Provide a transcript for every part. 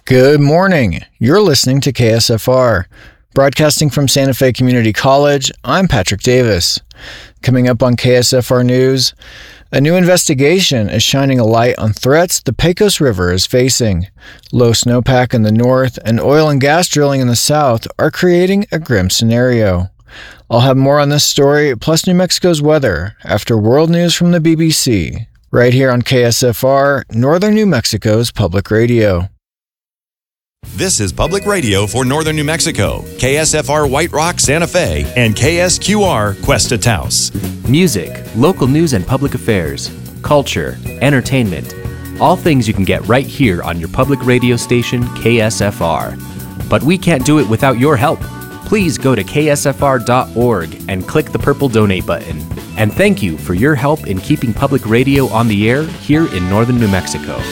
Good morning. You're listening to KSFR. Broadcasting from Santa Fe Community College, I'm Patrick Davis. Coming up on KSFR News, a new investigation is shining a light on threats the Pecos River is facing. Low snowpack in the north and oil and gas drilling in the south are creating a grim scenario. I'll have more on this story, plus New Mexico's weather, after world news from the BBC, right here on KSFR, Northern New Mexico's public radio. This is Public Radio for Northern New Mexico, KSFR White Rock, Santa Fe, and KSQR Cuesta Taos. Music, local news and public affairs, culture, entertainment, all things you can get right here on your public radio station, KSFR. But we can't do it without your help. Please go to ksfr.org and click the purple donate button. And thank you for your help in keeping public radio on the air here in Northern New Mexico.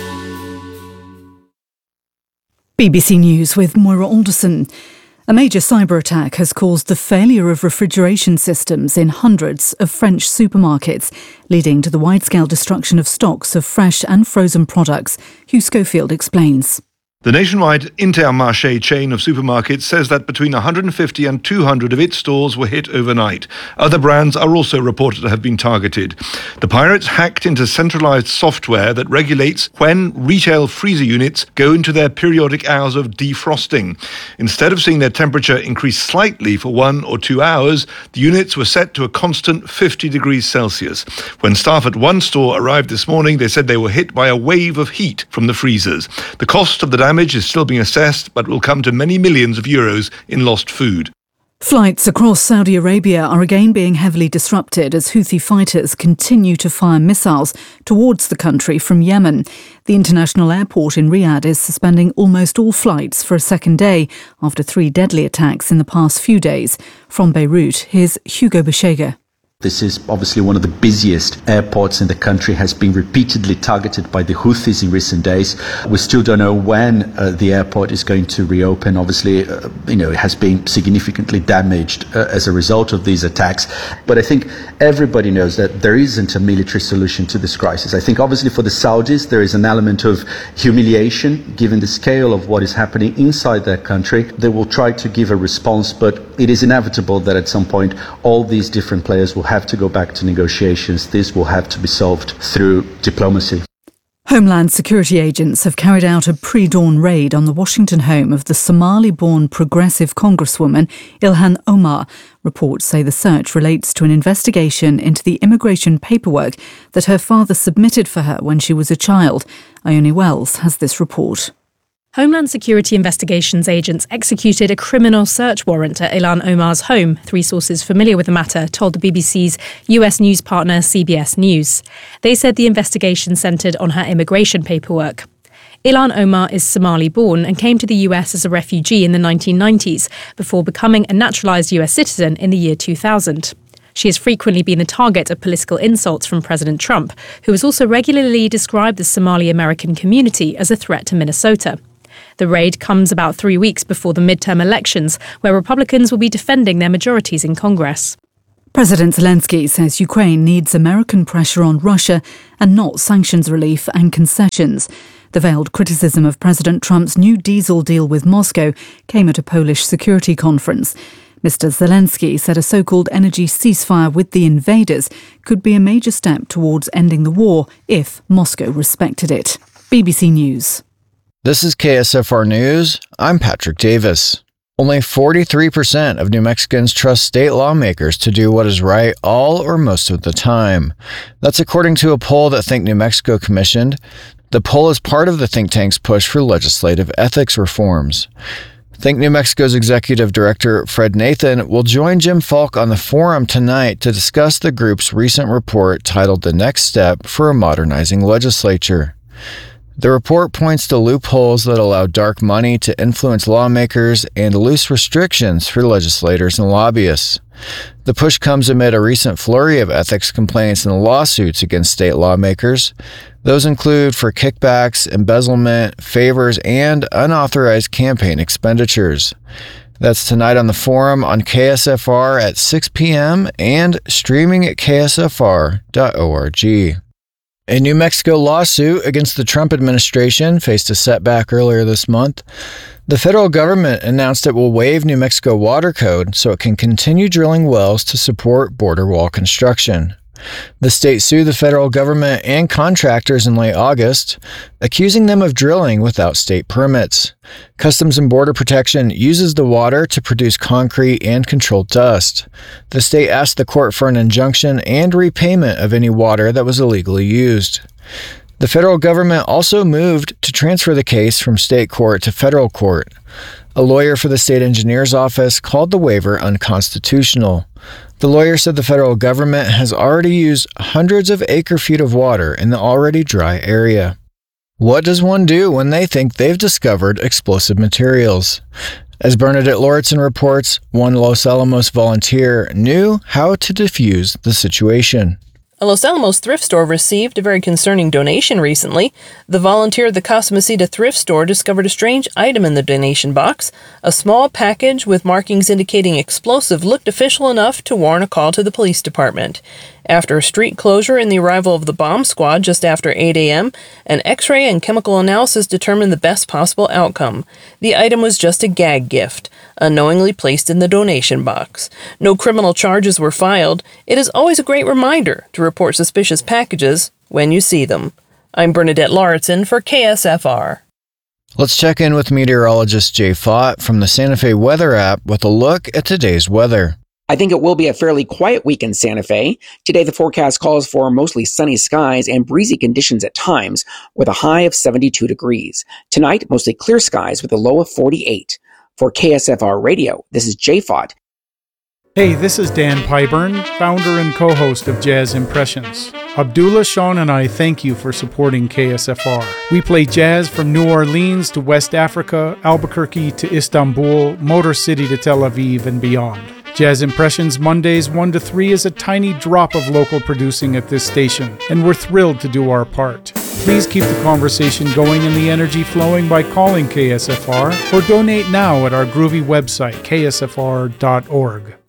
BBC News with Moira Alderson. A major cyber attack has caused the failure of refrigeration systems in hundreds of French supermarkets, leading to the wide-scale destruction of stocks of fresh and frozen products. Hugh Schofield explains. The nationwide Intermarché chain of supermarkets says that between 150 and 200 of its stores were hit overnight. Other brands are also reported to have been targeted. The pirates hacked into centralized software that regulates when retail freezer units go into their periodic hours of defrosting. Instead of seeing their temperature increase slightly for 1 or 2 hours, the units were set to a constant 50 degrees Celsius. When staff at one store arrived this morning, they said they were hit by a wave of heat from the freezers. The cost of the damage is still being assessed, but will come to many millions of euros in lost food. Flights across Saudi Arabia are again being heavily disrupted as Houthi fighters continue to fire missiles towards the country from Yemen. The international airport in Riyadh is suspending almost all flights for a second day after 3 deadly attacks in the past few days. From Beirut, here's Hugo Beshega. This is obviously one of the busiest airports in the country, has been repeatedly targeted by the Houthis in recent days. We still don't know when the airport is going to reopen. Obviously, it has been significantly damaged as a result of these attacks. But I think everybody knows that there isn't a military solution to this crisis. I think obviously for the Saudis, there is an element of humiliation given the scale of what is happening inside their country. They will try to give a response, but it is inevitable that at some point all these different players will have to go back to negotiations. This will have to be solved through diplomacy. Homeland Security agents have carried out a pre-dawn raid on the Washington home of the Somali-born progressive congresswoman Ilhan Omar. Reports say the search relates to an investigation into the immigration paperwork that her father submitted for her when she was a child. Ione Wells has this report. Homeland Security Investigations agents executed a criminal search warrant at Ilhan Omar's home, 3 sources familiar with the matter told the BBC's US news partner CBS News. They said the investigation centred on her immigration paperwork. Ilhan Omar is Somali-born and came to the US as a refugee in the 1990s before becoming a naturalised US citizen in the year 2000. She has frequently been the target of political insults from President Trump, who has also regularly described the Somali-American community as a threat to Minnesota. The raid comes about 3 weeks before the midterm elections, where Republicans will be defending their majorities in Congress. President Zelensky says Ukraine needs American pressure on Russia and not sanctions relief and concessions. The veiled criticism of President Trump's new diesel deal with Moscow came at a Polish security conference. Mr. Zelensky said a so-called energy ceasefire with the invaders could be a major step towards ending the war if Moscow respected it. BBC News. This is KSFR News. I'm Patrick Davis. Only 43% of New Mexicans trust state lawmakers to do what is right all or most of the time. That's according to a poll that Think New Mexico commissioned. The poll is part of the think tank's push for legislative ethics reforms. Think New Mexico's executive director, Fred Nathan, will join Jim Falk on the forum tonight to discuss the group's recent report titled The Next Step for a Modernizing Legislature. The report points to loopholes that allow dark money to influence lawmakers and loose restrictions for legislators and lobbyists. The push comes amid a recent flurry of ethics complaints and lawsuits against state lawmakers. Those include for kickbacks, embezzlement, favors, and unauthorized campaign expenditures. That's tonight on the forum on KSFR at 6 p.m. and streaming at ksfr.org. A New Mexico lawsuit against the Trump administration faced a setback earlier this month. The federal government announced it will waive New Mexico water code so it can continue drilling wells to support border wall construction. The state sued the federal government and contractors in late August, accusing them of drilling without state permits. Customs and Border Protection uses the water to produce concrete and controlled dust. The state asked the court for an injunction and repayment of any water that was illegally used. The federal government also moved to transfer the case from state court to federal court. A lawyer for the state engineer's office called the waiver unconstitutional. The lawyer said the federal government has already used hundreds of acre-feet of water in the already dry area. What does one do when they think they've discovered explosive materials? As Bernadette Lauritsen reports, one Los Alamos volunteer knew how to defuse the situation. A Los Alamos thrift store received a very concerning donation recently. The volunteer at the Cosmosita thrift store discovered a strange item in the donation box. A small package with markings indicating explosive looked official enough to warrant a call to the police department. After a street closure and the arrival of the bomb squad just after 8 a.m., an X-ray and chemical analysis determined the best possible outcome. The item was just a gag gift, unknowingly placed in the donation box. No criminal charges were filed. It is always a great reminder to report suspicious packages when you see them. I'm Bernadette Lauritsen for KSFR. Let's check in with meteorologist Jay Fott from the Santa Fe Weather app with a look at today's weather. I think it will be a fairly quiet week in Santa Fe. Today, the forecast calls for mostly sunny skies and breezy conditions at times, with a high of 72 degrees. Tonight, mostly clear skies with a low of 48. For KSFR Radio, this is Jay Fott. Hey, this is Dan Pyburn, founder and co-host of Jazz Impressions. Abdullah, Sean, and I thank you for supporting KSFR. We play jazz from New Orleans to West Africa, Albuquerque to Istanbul, Motor City to Tel Aviv, and beyond. Jazz Impressions Mondays 1 to 3 is a tiny drop of local producing at this station, and we're thrilled to do our part. Please keep the conversation going and the energy flowing by calling KSFR or donate now at our groovy website, ksfr.org.